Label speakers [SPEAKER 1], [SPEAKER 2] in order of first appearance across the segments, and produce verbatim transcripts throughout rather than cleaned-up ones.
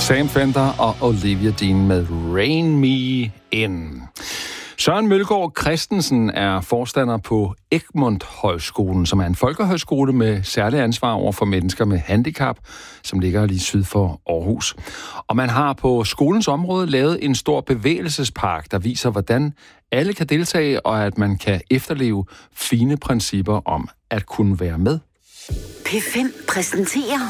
[SPEAKER 1] Sam Fender og Olivia Dean med Rain Me In. Søren Mølgaard Christensen er forstander på Egmont Højskolen, som er en folkehøjskole med særlig ansvar over for mennesker med handicap, som ligger lige syd for Aarhus. Og man har på skolens område lavet en stor bevægelsespark, der viser, hvordan alle kan deltage, og at man kan efterleve fine principper om at kunne være med.
[SPEAKER 2] P fem præsenterer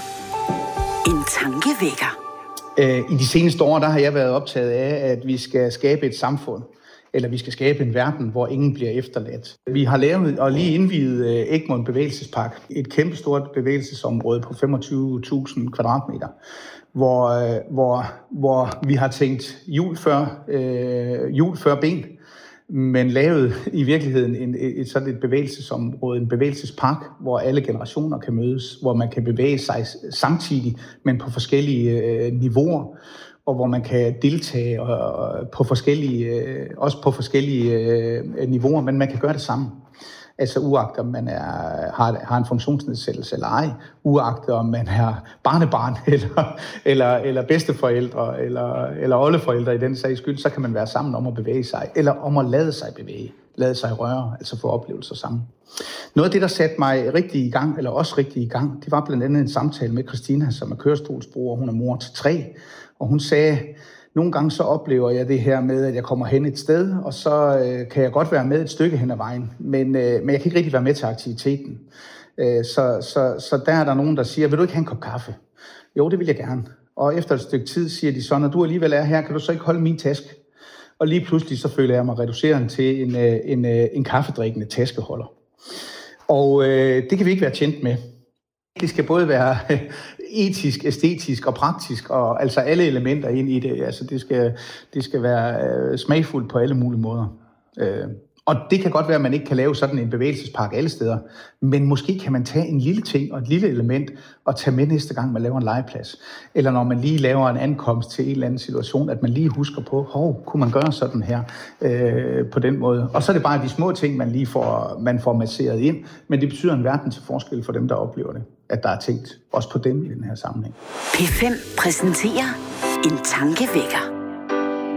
[SPEAKER 2] en tankevækker.
[SPEAKER 3] I de seneste år, der har jeg været optaget af, at vi skal skabe et samfund, eller vi skal skabe en verden, hvor ingen bliver efterladt. Vi har lavet og lige indviet Egmont Bevægelsespark, et kæmpestort bevægelsesområde på femogtyve tusind kvadratmeter, hvor, hvor, hvor vi har tænkt jul før, øh, jul før ben, men lavet i virkeligheden en, et sådan et bevægelsesområde, en bevægelsespark, hvor alle generationer kan mødes, hvor man kan bevæge sig samtidig, men på forskellige øh, niveauer, og hvor man kan deltage og, på forskellige, øh, også på forskellige øh, niveauer, men man kan gøre det sammen. Altså uagtet om man er, har, har en funktionsnedsættelse eller ej, uagtet om man er barnebarn eller, eller, eller bedsteforældre eller, eller oldeforældre i den sags skyld, så kan man være sammen om at bevæge sig, eller om at lade sig bevæge, lade sig røre, altså få oplevelser sammen. Noget af det, der satte mig rigtig i gang, eller også rigtig i gang, det var blandt andet en samtale med Christina, som er kørestolsbruger, hun er mor til tre, og hun sagde, nogle gange så oplever jeg det her med, at jeg kommer hen et sted, og så øh, kan jeg godt være med et stykke hen ad vejen, men, øh, men jeg kan ikke rigtig være med til aktiviteten. Øh, så, så, så der er der nogen, der siger, vil du ikke have en kop kaffe? Jo, det vil jeg gerne. Og efter et stykke tid siger de så, når du alligevel er her, kan du så ikke holde min taske? Og lige pludselig så føler jeg mig reduceret til en, en, en, en kaffedrikkende taskeholder. Og øh, det kan vi ikke være tjent med. Det skal både være etisk, æstetisk og praktisk, og altså alle elementer ind i det. Altså det skal, det skal være øh, smagfuldt på alle mulige måder. Øh, og det kan godt være, at man ikke kan lave sådan en bevægelsespark alle steder, men måske kan man tage en lille ting og et lille element og tage med næste gang, man laver en legeplads. Eller når man lige laver en ankomst til en eller anden situation, at man lige husker på, hov, kunne man gøre sådan her øh, på den måde. Og så er det bare de små ting, man lige får, man får masseret ind, men det betyder en verden til forskel for dem, der oplever det, at der er tænkt også på dem i den her sammenhæng.
[SPEAKER 2] P fem præsenterer en tankevækker.